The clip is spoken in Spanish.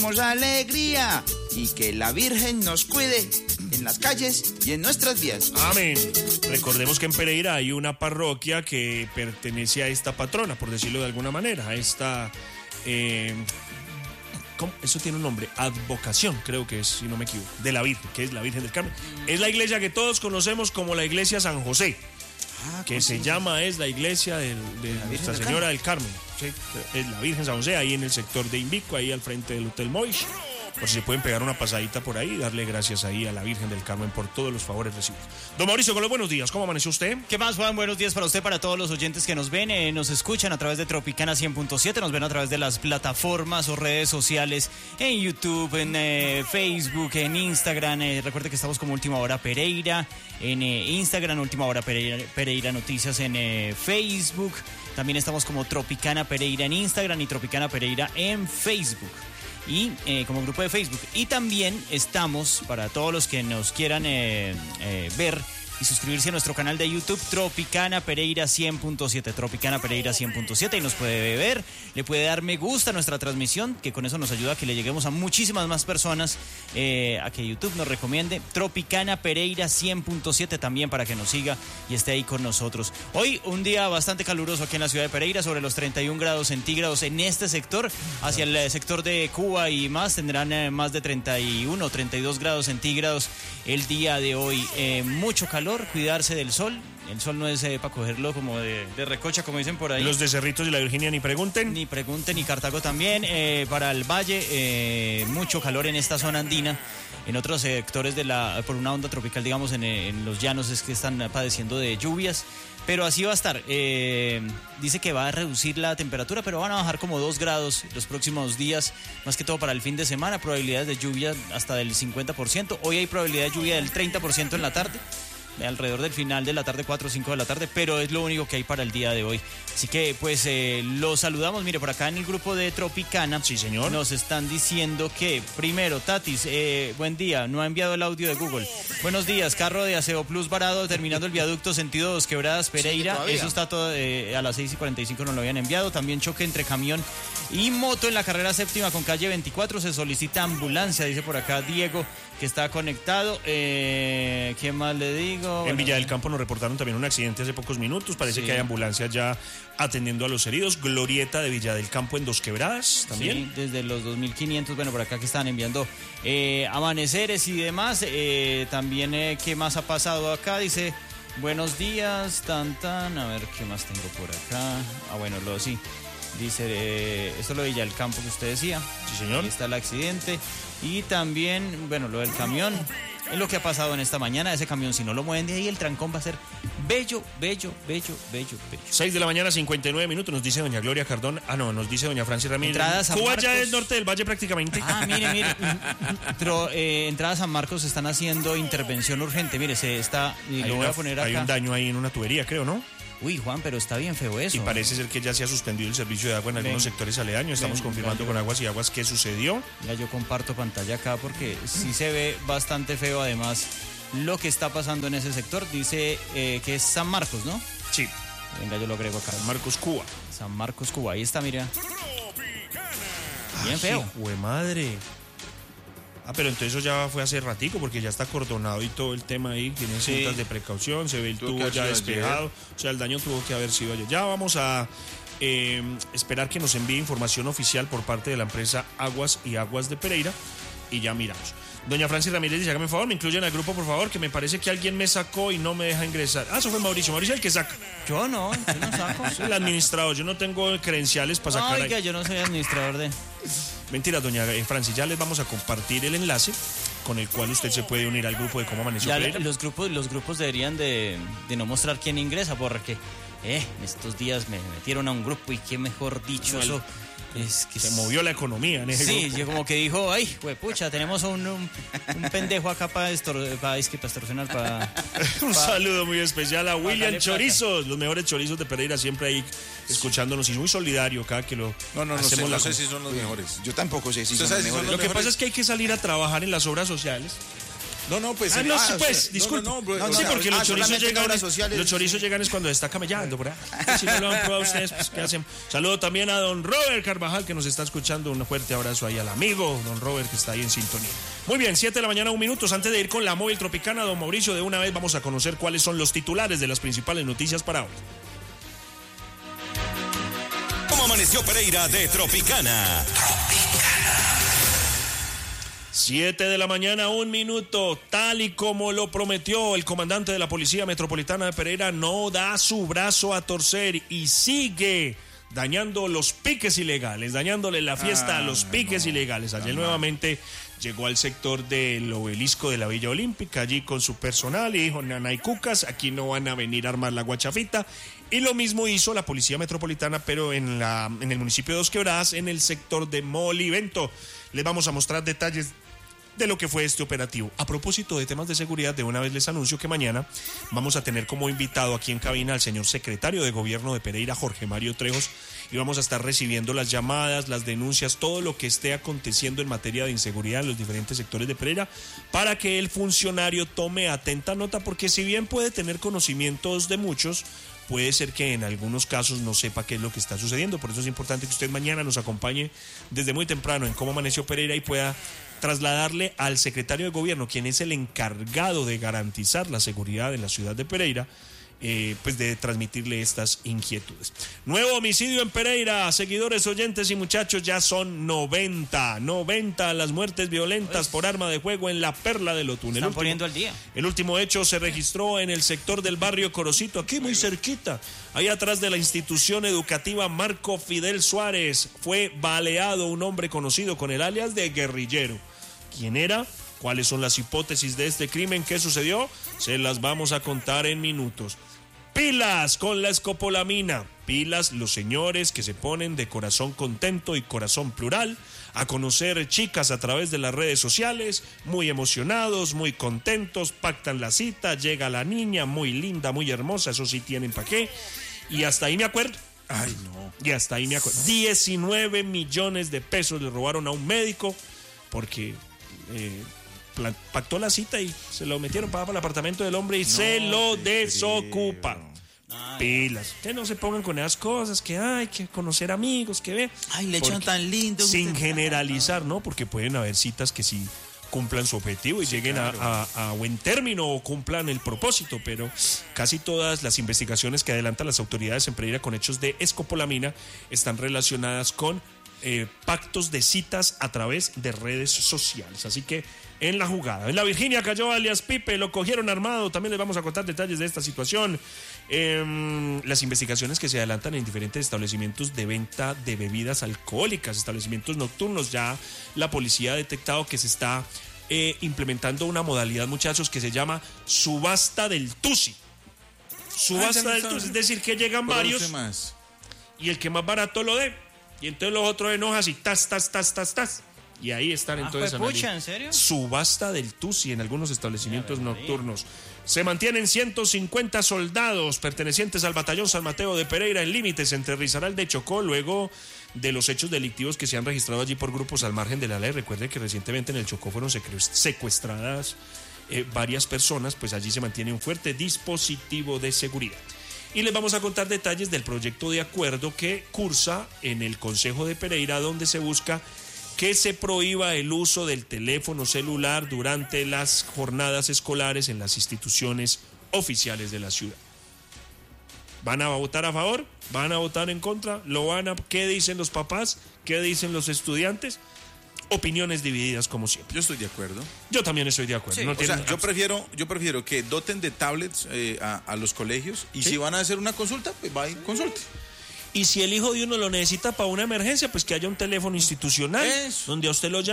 alegría y que la Virgen nos cuide en las calles y en nuestras vías. Amén. Recordemos que en Pereira hay una parroquia que pertenece a esta patrona, por decirlo de alguna manera, a esta... ¿cómo? Eso tiene un nombre, advocación, creo que es, si no me equivoco, de la Virgen, que es la Virgen del Carmen. Es la iglesia que todos conocemos como la iglesia San José, que se llama, es la iglesia de Nuestra Señora del Carmen. ¿Sí? Es la Virgen San José, ahí en el sector de Invico, ahí al frente del Hotel Moish. Por si se pueden pegar una pasadita por ahí y darle gracias ahí a la Virgen del Carmen por todos los favores recibidos. Don Mauricio, con los buenos días, ¿cómo amaneció usted? ¿Qué más, Juan? Buenos días para usted, para todos los oyentes que nos ven, nos escuchan a través de Tropicana 100.7, nos ven a través de las plataformas o redes sociales, en YouTube, en Facebook, en Instagram. Recuerde que estamos como Última Hora Pereira, en Instagram, Última Hora Pereira Noticias en Facebook. También estamos como Tropicana Pereira en Instagram y Tropicana Pereira en Facebook. Y como grupo de Facebook. Y también estamos, para todos los que nos quieran ver y suscribirse a nuestro canal de YouTube, Tropicana Pereira 100.7, Tropicana Pereira 100.7, y nos puede ver, le puede dar me gusta a nuestra transmisión, que con eso nos ayuda a que le lleguemos a muchísimas más personas, a que YouTube nos recomiende Tropicana Pereira 100.7 también, para que nos siga y esté ahí con nosotros. Hoy un día bastante caluroso aquí en la ciudad de Pereira, sobre los 31 grados centígrados en este sector. Hacia el sector de Cuba y más tendrán más de 31 o 32 grados centígrados el día de hoy. Mucho calor, cuidarse del sol. El sol no es para cogerlo como de recocha, como dicen por ahí. Los de Cerritos y la Virginia ni pregunten. Ni pregunten, y Cartago también. Para el valle, mucho calor en esta zona andina. En otros sectores por una onda tropical, digamos, en los llanos, es que están padeciendo de lluvias. Pero así va a estar. Dice que va a reducir la temperatura, pero van a bajar como 2 grados los próximos días, más que todo para el fin de semana. Probabilidades de lluvia hasta del 50%. Hoy hay probabilidad de lluvia del 30% en la tarde, alrededor del final de la tarde, 4 o 5 de la tarde, pero es lo único que hay para el día de hoy. Así que pues los saludamos. Mire, por acá en el grupo de Tropicana, sí, señor, nos están diciendo que, primero, Tatis, buen día, no ha enviado el audio de Google. Buenos días, carro de Aseo Plus varado terminando el viaducto sentido Dos Quebradas Pereira, sí, eso está todo, a las 6:45 nos lo habían enviado. También choque entre camión y moto en la carrera séptima con calle 24, se solicita ambulancia, dice por acá Diego, que está conectado. ¿Qué más le digo? En Villa del Campo nos reportaron también un accidente hace pocos minutos. Parece que hay ambulancias ya atendiendo a los heridos. Glorieta de Villa del Campo en Dos Quebradas también. Sí, desde los 2500, bueno, por acá que están enviando amaneceres y demás. También, ¿qué más ha pasado acá? Dice, buenos días, a ver, ¿qué más tengo por acá? Bueno, sí. Dice, esto es lo de Villa del Campo que usted decía. Sí, señor. Ahí está el accidente. Y también, bueno, lo del camión. Es lo que ha pasado en esta mañana. Ese camión, si no lo mueven de ahí, el trancón va a ser bello. 6 de la mañana, 59 minutos, nos dice doña Gloria Cardón. Nos dice doña Francis Ramírez. Cuba ya es norte del valle prácticamente. Mire. Entrada a San Marcos están haciendo intervención urgente. Mire, lo voy a poner acá. Hay un daño ahí en una tubería, creo, ¿no? Uy, Juan, pero está bien feo eso. Y parece ser que ya se ha suspendido el servicio de agua en algunos sectores aledaños. Estamos confirmando con Aguas y Aguas qué sucedió. Ya yo comparto pantalla acá porque sí se ve bastante feo, además, lo que está pasando en ese sector. Dice que es San Marcos, ¿no? Sí. Venga, yo lo agrego acá. San Marcos, Cuba. San Marcos, Cuba. Ahí está, mira. Bien feo. ¡Jue madre! Pero entonces eso ya fue hace ratico, porque ya está acordonado y todo el tema ahí, tienen cintas de precaución, se ve el tubo ya despejado, o sea, el daño tuvo que haber sido ayer. Ya vamos a esperar que nos envíe información oficial por parte de la empresa Aguas y Aguas de Pereira y ya miramos. Doña Francis Ramírez dice, hágame un favor, me incluyen al grupo, por favor, que me parece que alguien me sacó y no me deja ingresar. Eso fue Mauricio es el que saca. Yo no saco. Soy el administrador, yo no tengo credenciales para sacar. Oiga, yo no soy administrador de... Mentira, doña Francis, ya les vamos a compartir el enlace con el cual usted se puede unir al grupo de Cómo Amaneció Pereira. Los grupos deberían de no mostrar quién ingresa, porque estos días me metieron a un grupo y qué mejor dicho eso. Es que se movió la economía en ese grupo. Sí, yo como que dijo, ay, pucha, tenemos un pendejo acá para extorsionar, para... Un saludo muy especial a William Chorizos, los mejores chorizos de Pereira, siempre ahí escuchándonos y muy solidario cada que lo hacemos. No sé si son los mejores. Yo tampoco sé si son los los mejores. Lo que pasa es que hay que salir a trabajar en las obras sociales. disculpe. Sí, porque los chorizos llegan es cuando está camellando por ahí. Si no lo han probado ustedes, pues ¿qué hacen? Saludo también a don Robert Carvajal, que nos está escuchando. Un fuerte abrazo ahí al amigo, don Robert, que está ahí en sintonía. Muy bien, 7 de la mañana, 1 minuto. Antes de ir con la móvil tropicana, don Mauricio, de una vez vamos a conocer cuáles son los titulares de las principales noticias para hoy. ¿Cómo amaneció Pereira de Tropicana? 7 de la mañana, 1 minuto. Tal y como lo prometió el comandante de la Policía Metropolitana de Pereira, no da su brazo a torcer y sigue dañando los piques ilegales, dañándole la fiesta a los piques ilegales. Ayer nuevamente llegó al sector del obelisco de la Villa Olímpica, allí con su personal, y dijo: nanay cucas, aquí no van a venir a armar la guachafita. Y lo mismo hizo la Policía Metropolitana, pero en el municipio de Dos Quebradas, en el sector de Molivento. Les vamos a mostrar detalles de lo que fue este operativo. A propósito de temas de seguridad, de una vez les anuncio que mañana vamos a tener como invitado aquí en cabina al señor secretario de Gobierno de Pereira, Jorge Mario Trejos, y vamos a estar recibiendo las llamadas, las denuncias, todo lo que esté aconteciendo en materia de inseguridad en los diferentes sectores de Pereira, para que el funcionario tome atenta nota, porque si bien puede tener conocimientos de muchos, puede ser que en algunos casos no sepa qué es lo que está sucediendo. Por eso es importante que usted mañana nos acompañe desde muy temprano en Cómo Amaneció Pereira y pueda trasladarle al secretario de Gobierno, quien es el encargado de garantizar la seguridad en la ciudad de Pereira, pues de transmitirle estas inquietudes. Nuevo homicidio en Pereira, seguidores, oyentes y muchachos, ya son 90 las muertes violentas por arma de fuego en la Perla del Otún. Están poniendo al día. El último hecho se registró en el sector del barrio Corocito, aquí muy cerquita, ahí atrás de la institución educativa Marco Fidel Suárez. Fue baleado un hombre conocido con el alias de Guerrillero. ¿Quién era? ¿Cuáles son las hipótesis de este crimen? ¿Qué sucedió? Se las vamos a contar en minutos. Pilas con la escopolamina. Pilas los señores que se ponen de corazón contento y corazón plural a conocer chicas a través de las redes sociales, muy emocionados, muy contentos, pactan la cita, llega la niña, muy linda, muy hermosa, eso sí tienen para qué. Y hasta ahí me acuerdo. Ay, no. Y hasta ahí me acuerdo. 19 millones de pesos le robaron a un médico porque pactó la cita y se lo metieron para el apartamento del hombre y se lo desocupa. Pilas. Que no se pongan con esas cosas, que hay que conocer amigos, que ve. Ay, le echan tan lindo. Sin generalizar, ¿no? Porque pueden haber citas que sí cumplan su objetivo y lleguen a buen término o cumplan el propósito, pero casi todas las investigaciones que adelantan las autoridades en Pereira con hechos de escopolamina están relacionadas con pactos de citas a través de redes sociales. Así que en la jugada. En la Virginia cayó alias Pipe, lo cogieron armado. También les vamos a contar detalles de esta situación. Las investigaciones que se adelantan en diferentes establecimientos de venta de bebidas alcohólicas, establecimientos nocturnos. Ya la policía ha detectado que se está implementando una modalidad, muchachos, que se llama subasta del tusi. Subasta del tusi, es decir, que llegan varios y el que más barato lo dé. Y entonces los otros enojan y tas. Y ahí están entonces. Pucha, ¿en serio? Subasta del tusi en algunos establecimientos nocturnos. Se mantienen 150 soldados pertenecientes al batallón San Mateo de Pereira en límites entre Risaralda y Chocó, luego de los hechos delictivos que se han registrado allí por grupos al margen de la ley. Recuerden que recientemente en el Chocó fueron secuestradas varias personas, pues allí se mantiene un fuerte dispositivo de seguridad. Y les vamos a contar detalles del proyecto de acuerdo que cursa en el Consejo de Pereira, donde se busca que se prohíba el uso del teléfono celular durante las jornadas escolares en las instituciones oficiales de la ciudad. ¿Van a votar a favor? ¿Van a votar en contra? ¿Qué dicen los papás? ¿Qué dicen los estudiantes? Opiniones divididas como siempre. Yo estoy de acuerdo. Yo también estoy de acuerdo. Sí. No yo prefiero que doten de tablets a los colegios y si van a hacer una consulta, pues va y consulte. Y si el hijo de uno lo necesita para una emergencia, pues que haya un teléfono institucional donde a usted lo llame.